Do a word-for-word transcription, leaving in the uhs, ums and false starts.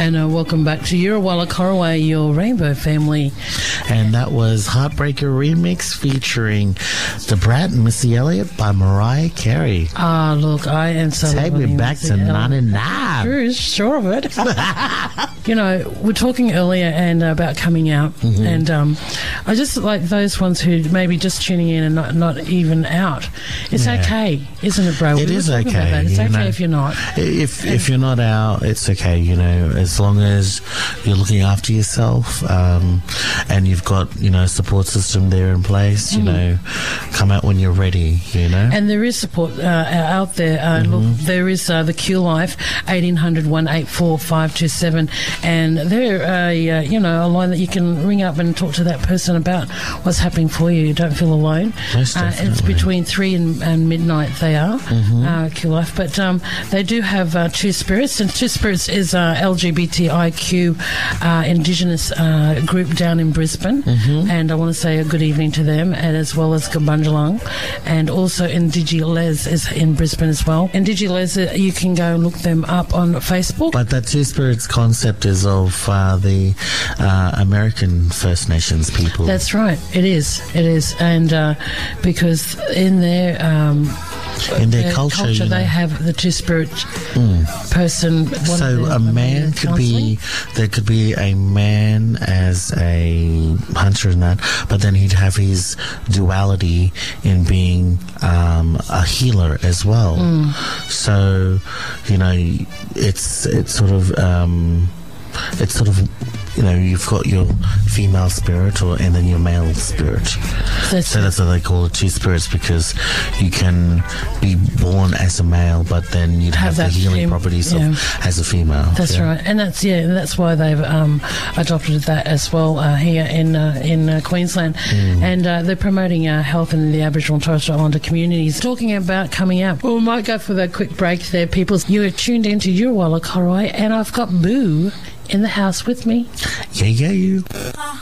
And uh, welcome back to Eurowalla Corraway, your Rainbow family. And that was Heartbreaker Remix featuring The Brat and Missy Elliott by Mariah Carey. Ah, look, I am so Take me back to ninety-nine. Sure, sure of it. You know, we're talking earlier and about coming out, mm-hmm. and um, I just like those ones who maybe just tuning in and not, not even out. It's yeah. okay, isn't it, bro? It we is okay. It's okay know, if you're not. If if you're not out, it's okay. You know, as long as you're looking after yourself, um, and you've got, you know, support system there in place. You mm. know, come out when you're ready. You know, and there is support uh, out there. Uh, mm-hmm. Look, there is uh, the Q Life eighteen hundred, one eight four, five two seven, and they're a uh, you know a line that you can ring up and talk to that person about what's happening for you. You don't feel alone. Most uh, it's between three and, and midnight. They are mm-hmm. uh, Q Life, but um, they do have uh, Two Spirits, and Two Spirits is uh, L G B T I Q uh, Indigenous uh, group down in Brisbane, mm-hmm. and I want to say a good evening to them, and as well as Gabunjalung, and also Indigilez is in Brisbane as well. Indigilez, uh, you can go and look them up on Facebook. But that Two Spirits concept is of uh, the uh, American First Nations people. That's right. It is. It is, and uh, because in their um, in their, their culture, culture you know, they have the Two Spirit mm. person. So a man could be there could be a man as a hunter and that, but then he'd have his duality in being um, a healer as well. Mm. So, you know, it's it's sort of um, it's sort of. You know, you've got your female spirit or and then your male spirit. That's so that's why they call it two spirits, because you can be born as a male, but then you'd have, have the healing fem- properties yeah. of as a female. That's yeah. right, and that's yeah, and that's why they've um, adopted that as well uh, here in uh, in uh, Queensland, mm. and uh, they're promoting uh, health in the Aboriginal and Torres Strait Islander communities. Talking about coming out, well, we might go for that quick break there, people. You are tuned into Eurowalla Corraway, and I've got Boo in the house with me. Yeah, yeah, you.